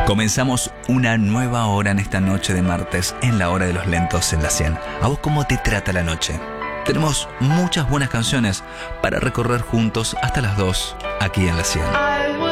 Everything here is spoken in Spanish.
Comenzamos una nueva hora en esta noche de martes, en la hora de los lentos en la 100. ¿A vos cómo te trata la noche? Tenemos muchas buenas canciones para recorrer juntos hasta las 2 aquí en la 100.